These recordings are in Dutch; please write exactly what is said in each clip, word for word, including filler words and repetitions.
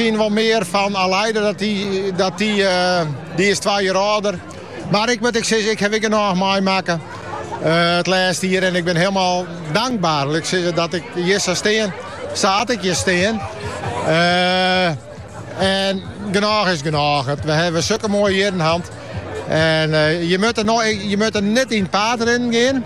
misschien wel meer van Aleida, dat die, dat die, uh, die is twee jaar ouder. Maar ik moet ik zeggen, ik heb ik er nog meemaken. Uh, het laatste hier en ik ben helemaal dankbaar. Ik zeg dat ik hier sta steen, staat ik hier steen. Uh, en genoeg is genoeg. We hebben zulke mooie hier in de hand. En uh, je, moet er nog, je moet er net in het paard in gaan.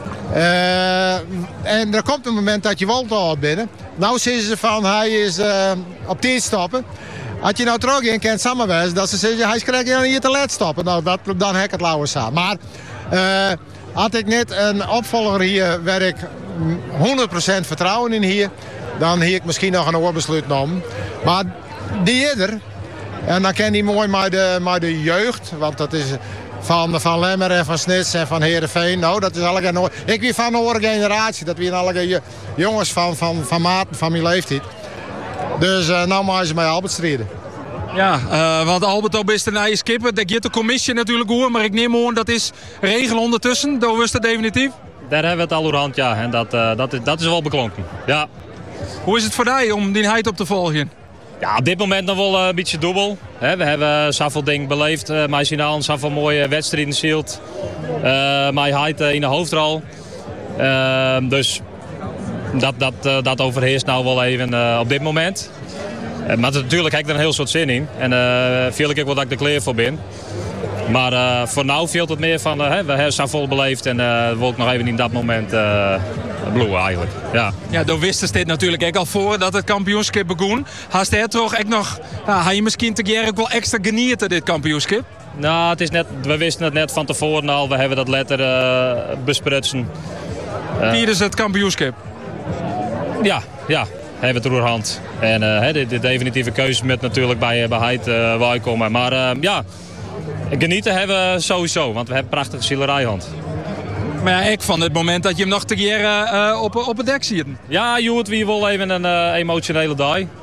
Uh, en er komt een moment dat je wel te oud bent. Nou zeggen ze van hij is uh, op tijd stoppen. Als je nou terug in kent samenwijzen, dat ze zeggen hij krijgt hier te laat stoppen. Nou, dat, dan heb ik het lauwe samen. Maar uh, had ik net een opvolger hier waar ik honderd procent vertrouwen in hier, dan heb ik misschien nog een oorbesluit genomen. Maar die eerder, en dan ken die mooi met de, met de jeugd, want dat is van, van Lemmer en van Snits en van Heerenveen. Nou, dat is allemaal. Ik ben van een oude generatie, dat zijn allemaal jongens van, van, van maat, van mijn leeftijd. Dus uh, nou maar ze mij Albert strijden. Ja, uh, want Albert ook is de nieuwe skipper. Dat gaat de commissie natuurlijk hoor, maar ik neem aan dat is regel ondertussen. Dat was het definitief. Daar hebben we het al door hand, ja. En dat, uh, dat, is, dat is wel beklonken. Ja. Hoe is het voor jou om die heid op te volgen? Ja, op dit moment nog wel uh, een beetje dubbel. He, we hebben zoveel dingen beleefd. Uh, maar zien al zoveel mooie wedstrijden zield. Uh, mijn heid uh, in de hoofdrol. Uh, dus dat, dat, uh, dat overheerst nou wel even uh, op dit moment. Uh, maar natuurlijk heb ik er een heel soort zin in. En uh, veel ik ook wel dat ik er klaar voor ben. Maar uh, voor nu viel het meer van, uh, we hebben zoveel beleefd en uh, wil ik nog even in dat moment uh, bloeien eigenlijk. Ja, ja dan wisten ze dit natuurlijk ook al voor dat het kampioenschap begon. Had hij toch ook nog, uh, had je misschien te keer ook wel extra genieten dit kampioenschap? Nou, het is net, we wisten het net van tevoren al, we hebben dat letter uh, besprutsen. Uh, Tijdens het kampioenschap? Ja, ja. Hebben we het roerhand. En uh, de, de definitieve keuze moet natuurlijk bij, bij Heid uh, wel komen. Maar uh, ja, genieten hebben we sowieso, want we hebben een prachtige zielerijhand. Maar ja, ik van het moment dat je hem nog te keer uh, op, op het dek ziet. Ja, Joet, wie wil even een uh, emotionele dag. Uh,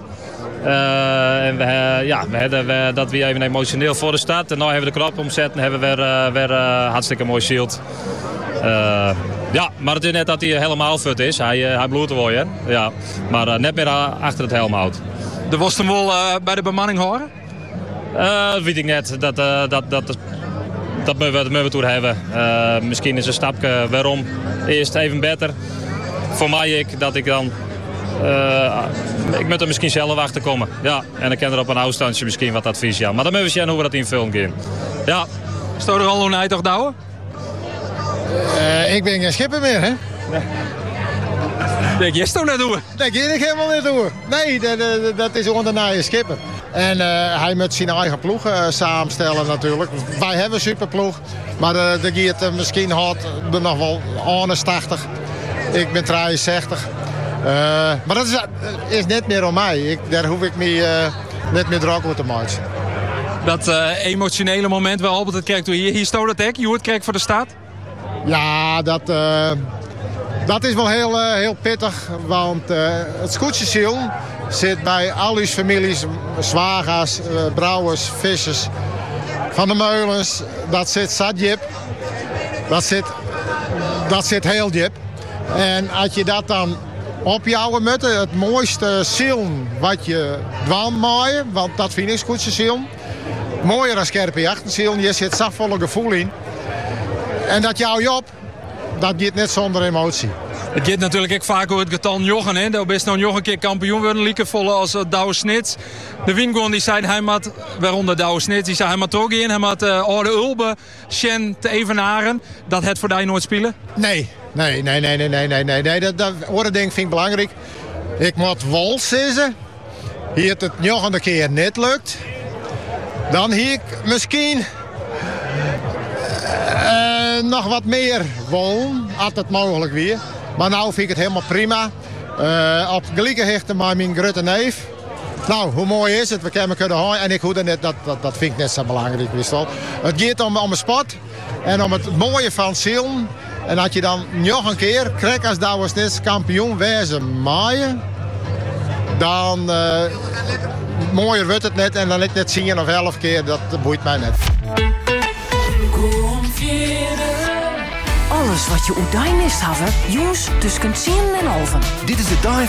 en we, uh, ja, we hadden we, dat we even emotioneel voor de stad. En nu hebben we de knop omzet en hebben we weer, uh, weer uh, hartstikke mooi shield. Uh, ja, maar het is net dat hij helemaal fut is. Hij, uh, hij bloedt er wel, hè? Ja. Maar uh, net meer achter het helm houdt. De was hem wel uh, bij de bemanning horen? Uh, dat weet ik net. Dat, uh, dat, dat, dat, dat moeten we, we toe hebben. Uh, misschien is een stapje waarom eerst even beter. Voor mij ik dat ik dan... Uh, ik moet er misschien zelf achter komen. Ja. En dan kan er op een afstandje misschien wat advies. Ja. Maar dan moeten we zien hoe we dat invullen gaan. Ja. Sto er al een eind toch douwen? Uh, ik ben geen schipper meer, hè? Nee. Denk je toch net doen? Denk je ik helemaal niet doen. Nee, dat, dat, dat is onder een schipper. En uh, hij moet zijn eigen ploeg uh, samenstellen natuurlijk. Wij hebben een superploeg. Maar uh, de Giert uh, misschien had er nog wel eenentachtig. Ik ben drieënzestig. Uh, maar dat is, uh, is net meer om mij. Ik, daar hoef ik me uh, net meer druk over te maken. Dat uh, emotionele moment waar Albert het kijkt toen hier, hier stond het hek. Je het kijkt voor de staat? Ja, dat, uh, dat is wel heel, uh, heel pittig. Want uh, het scootjesiel zit bij al uw families, zwagers, uh, brouwers, vissers, van de meulens. Dat zit zat jip. Dat zit, dat zit heel jip. En als je dat dan opjouwen moet, het mooiste ziel wat je dwan maaien, want dat vind ik scootjesiel. Mooier dan scherpe jachtenziel, je zit zachtvolle gevoel in. En dat jou je op, dat gaat net zonder emotie. Het gaat natuurlijk ook vaak over het getal Jochen. Hè? Dat is nog nog een keer kampioen worden. Liekevolle als uh, Douwe Snits. De Wingon die zei hij moet, waaronder Douwe Snits, die zei hij moet ook in. Hij moet uh, Orde Ulbe, Sjen te evenaren. Dat het voor jou nooit spelen? Nee, nee, nee, nee, nee, nee, nee. nee. nee dat, dat orde ding vind ik belangrijk. Ik moet wel zeggen, hier het nog een keer niet lukt. Dan hier ik misschien... Uh, nog wat meer woon, als het mogelijk weer. Maar nu vind ik het helemaal prima. Uh, op gelijke hechten met mijn grote neef. Nou, hoe mooi is het? We kunnen kunnen houden. En ik hoorde net, dat, dat, dat vind ik net zo belangrijk. Wist wel. Het gaat om, om een sport en om het mooie van zielen. En dat je dan nog een keer, krijg als Douwe Snits kampioen wezen maaien. Dan uh, mooier wordt het net. En dan ik net zien of elf keer, dat boeit mij net. Alles wat je uit mist hebben, jongens tussen tien en elf. Dit is de dag